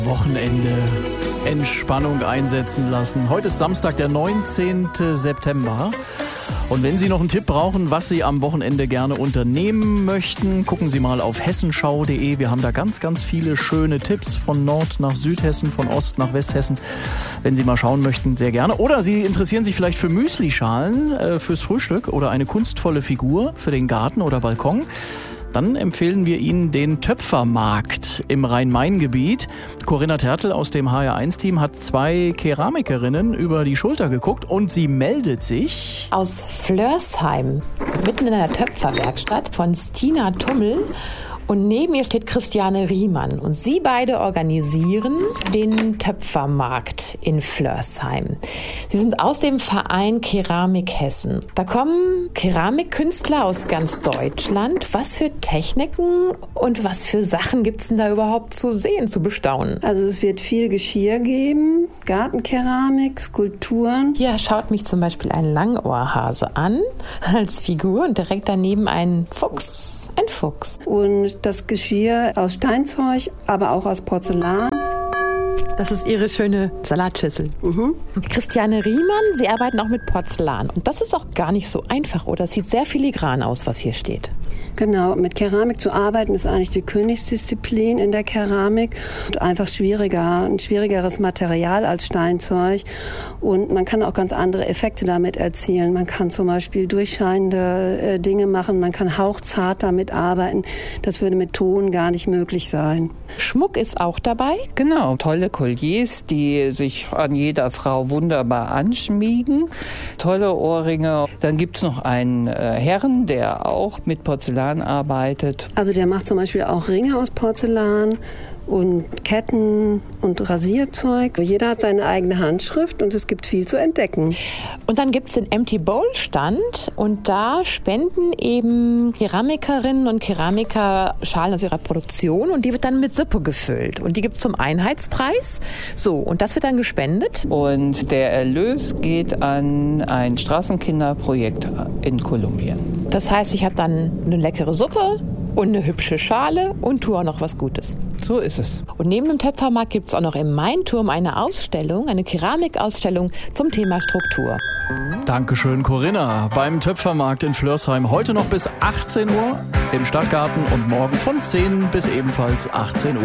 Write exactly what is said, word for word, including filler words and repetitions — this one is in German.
Wochenende, Entspannung einsetzen lassen. Heute ist Samstag, der neunzehnten September. Und wenn Sie noch einen Tipp brauchen, was Sie am Wochenende gerne unternehmen möchten, gucken Sie mal auf hessenschau punkt de. Wir haben da ganz, ganz viele schöne Tipps von Nord nach Südhessen, von Ost nach Westhessen. Wenn Sie mal schauen möchten, sehr gerne. Oder Sie interessieren sich vielleicht für Müslischalen äh, fürs Frühstück oder eine kunstvolle Figur für den Garten oder Balkon. Dann empfehlen wir Ihnen den Töpfermarkt im Rhein-Main-Gebiet. Corinna Tertel aus dem H R eins Team hat zwei Keramikerinnen über die Schulter geguckt und sie meldet sich aus Flörsheim, mitten in einer Töpferwerkstatt von Stina Tummel. Und neben ihr steht Christiane Riemann. Und sie beide organisieren den Töpfermarkt in Flörsheim. Sie sind aus dem Verein Keramik Hessen. Da kommen Keramikkünstler aus ganz Deutschland. Was für Techniken und was für Sachen gibt es denn da überhaupt zu sehen, zu bestaunen? Also es wird viel Geschirr geben, Gartenkeramik, Skulpturen. Hier schaut mich zum Beispiel ein Langohrhase an als Figur und direkt daneben ein Fuchs. Ein Fuchs. Und das Geschirr aus Steinzeug, aber auch aus Porzellan. Das ist Ihre schöne Salatschüssel. Mhm. Christiane Riemann, Sie arbeiten auch mit Porzellan. Und das ist auch gar nicht so einfach, oder? Es sieht sehr filigran aus, was hier steht. Genau, mit Keramik zu arbeiten ist eigentlich die Königsdisziplin in der Keramik. Und einfach schwieriger, ein schwierigeres Material als Steinzeug. Und man kann auch ganz andere Effekte damit erzielen. Man kann zum Beispiel durchscheinende äh, Dinge machen, man kann hauchzart damit arbeiten. Das würde mit Ton gar nicht möglich sein. Schmuck ist auch dabei? Genau, tolle Colliers, die sich an jeder Frau wunderbar anschmiegen. Tolle Ohrringe. Dann gibt es noch einen äh, Herrn, der auch mit Porzellan arbeitet. Also der macht zum Beispiel auch Ringe aus Porzellan und Ketten und Rasierzeug. Jeder hat seine eigene Handschrift und es gibt viel zu entdecken. Und dann gibt es den Empty Bowl Stand und da spenden eben Keramikerinnen und Keramiker Schalen aus ihrer Produktion und die wird dann mit Suppe gefüllt. Und die gibt es zum Einheitspreis. So, und das wird dann gespendet. Und der Erlös geht an ein Straßenkinderprojekt in Kolumbien. Das heißt, ich habe dann eine leckere Suppe und eine hübsche Schale und tue auch noch was Gutes. So ist es. Und neben dem Töpfermarkt gibt es auch noch im Mainturm eine Ausstellung, eine Keramikausstellung zum Thema Struktur. Dankeschön, Corinna. Beim Töpfermarkt in Flörsheim heute noch bis achtzehn Uhr im Stadtgarten und morgen von zehn bis ebenfalls achtzehn Uhr.